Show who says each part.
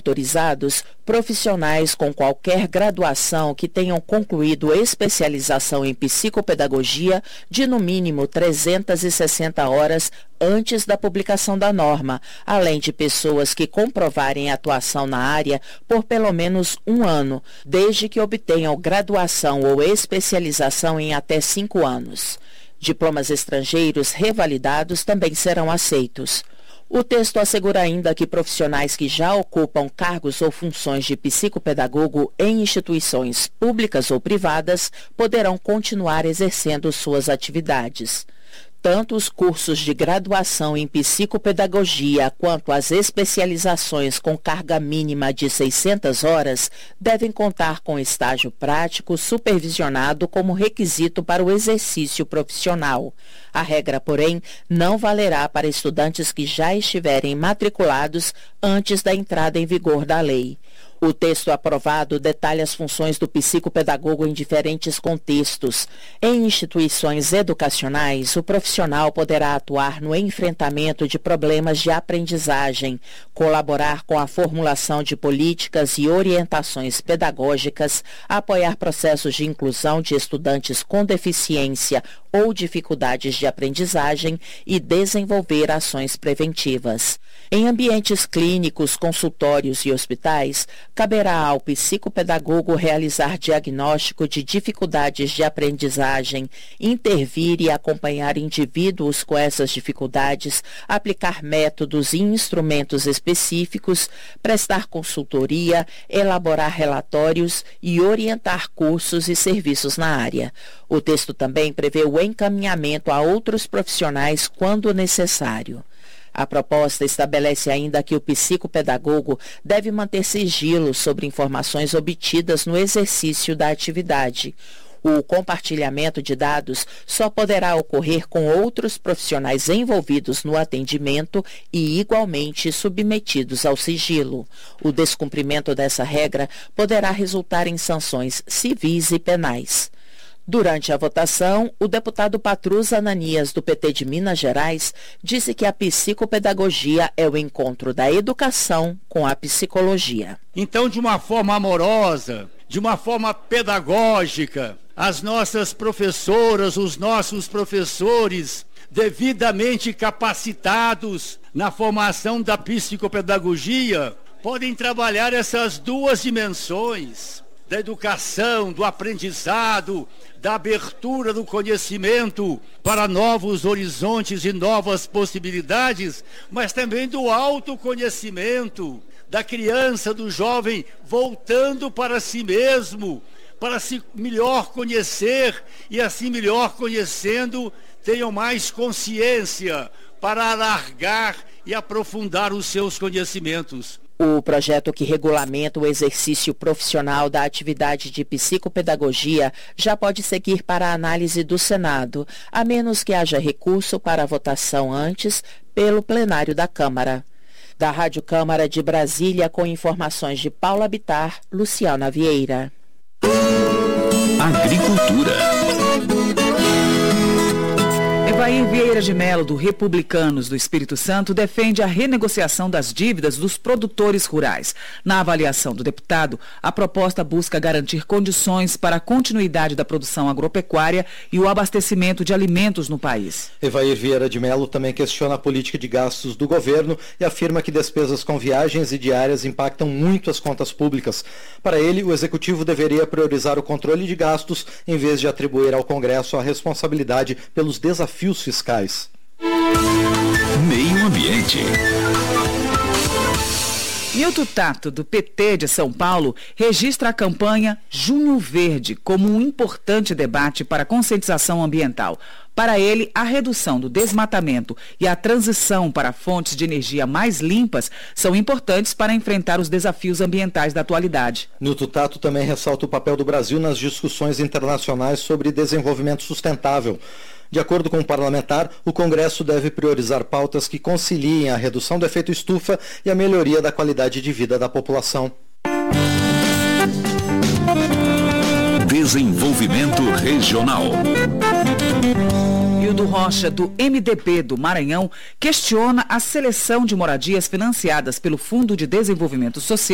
Speaker 1: autorizados profissionais com qualquer graduação que tenham concluído especialização em psicopedagogia de no mínimo 360 horas antes da publicação da norma, além de pessoas que comprovarem atuação na área por pelo menos 1 ano, desde que obtenham graduação ou especialização em até 5 anos. Diplomas estrangeiros revalidados também serão aceitos. O texto assegura ainda que profissionais que já ocupam cargos ou funções de psicopedagogo em instituições públicas ou privadas poderão continuar exercendo suas atividades. Tanto os cursos de graduação em psicopedagogia quanto as especializações com carga mínima de 600 horas devem contar com estágio prático supervisionado como requisito para o exercício profissional. A regra, porém, não valerá para estudantes que já estiverem matriculados antes da entrada em vigor da lei. O texto aprovado detalha as funções do psicopedagogo em diferentes contextos. Em instituições educacionais, o profissional poderá atuar no enfrentamento de problemas de aprendizagem, colaborar com a formulação de políticas e orientações pedagógicas, apoiar processos de inclusão de estudantes com deficiência ou dificuldades de aprendizagem e desenvolver ações preventivas. Em ambientes clínicos, consultórios e hospitais, caberá ao psicopedagogo realizar diagnóstico de dificuldades de aprendizagem, intervir e acompanhar indivíduos com essas dificuldades, aplicar métodos e instrumentos específicos, prestar consultoria, elaborar relatórios e orientar cursos e serviços na área. O texto também prevê o encaminhamento a outros profissionais quando necessário. A proposta estabelece ainda que o psicopedagogo deve manter sigilo sobre informações obtidas no exercício da atividade. O compartilhamento de dados só poderá ocorrer com outros profissionais envolvidos no atendimento e igualmente submetidos ao sigilo. O descumprimento dessa regra poderá resultar em sanções civis e penais. Durante a votação, o deputado Patrus Ananias, do PT de Minas Gerais, disse que a psicopedagogia é o encontro da educação com a psicologia.
Speaker 2: Então, de uma forma amorosa, de uma forma pedagógica, as nossas professoras, os nossos professores, devidamente capacitados na formação da psicopedagogia, podem trabalhar essas duas dimensões da educação, do aprendizado, da abertura do conhecimento para novos horizontes e novas possibilidades, mas também do autoconhecimento da criança, do jovem, voltando para si mesmo, para se melhor conhecer e assim melhor conhecendo, tenham mais consciência para alargar e aprofundar os seus conhecimentos.
Speaker 1: O projeto que regulamenta o exercício profissional da atividade de psicopedagogia já pode seguir para a análise do Senado, a menos que haja recurso para a votação antes pelo plenário da Câmara. Da Rádio Câmara de Brasília, com informações de Paula Bittar, Luciana Vieira.
Speaker 3: Agricultura.
Speaker 4: Evair Vieira de Mello, do Republicanos do Espírito Santo, defende a renegociação das dívidas dos produtores rurais. Na avaliação do deputado, a proposta busca garantir condições para a continuidade da produção agropecuária e o abastecimento de alimentos no país.
Speaker 5: Evair Vieira de Mello também questiona a política de gastos do governo e afirma que despesas com viagens e diárias impactam muito as contas públicas. Para ele, o Executivo deveria priorizar o controle de gastos em vez de atribuir ao Congresso a responsabilidade pelos desafios fiscais.
Speaker 3: Meio Ambiente.
Speaker 4: Nilton Tato, do PT de São Paulo, registra a campanha Junho Verde como um importante debate para a conscientização ambiental. Para ele, a redução do desmatamento e a transição para fontes de energia mais limpas são importantes para enfrentar os desafios ambientais da atualidade.
Speaker 5: Nilton Tato também ressalta o papel do Brasil nas discussões internacionais sobre desenvolvimento sustentável. De acordo com o parlamentar, o Congresso deve priorizar pautas que conciliem a redução do efeito estufa e a melhoria da qualidade de vida da população.
Speaker 3: Desenvolvimento regional.
Speaker 4: Hildo Rocha, do MDB do Maranhão, questiona a seleção de moradias financiadas pelo Fundo de Desenvolvimento Social